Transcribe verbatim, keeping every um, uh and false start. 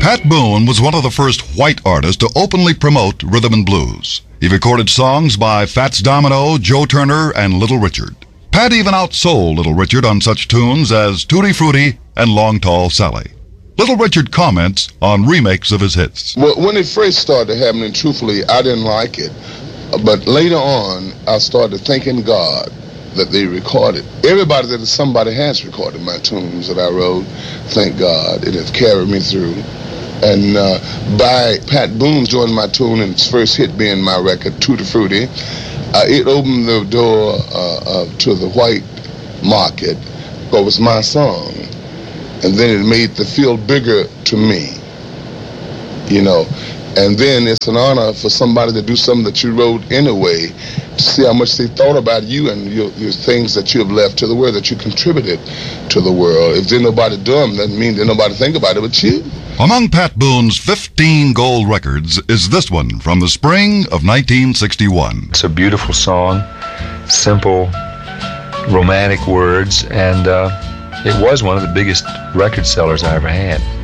Pat Boone was one of the first white artists to openly promote rhythm and blues. He recorded songs by Fats Domino, Joe Turner, and Little Richard. Pat even outsold Little Richard on such tunes as Tutti Frutti and Long Tall Sally. Little Richard comments on remakes of his hits. Well, when it first started happening, truthfully, I didn't like it. But later on, I started thanking God that they recorded. Everybody that somebody has recorded my tunes that I wrote, thank God, it has carried me through. And uh, by Pat Boone joining my tune and its first hit being my record, Tutti Frutti, uh, it opened the door uh, uh, to the white market. It was my song. And then it made the field bigger to me, you know. And then it's an honor for somebody to do something that you wrote anyway, to see how much they thought about you and your, your things that you have left to the world, that you contributed to the world. If there's nobody dumb, that means there's nobody think about it but you. Among Pat Boone's fifteen gold records is this one from the spring of nineteen sixty-one. It's a beautiful song, simple, romantic words, and uh, it was one of the biggest record sellers I ever had.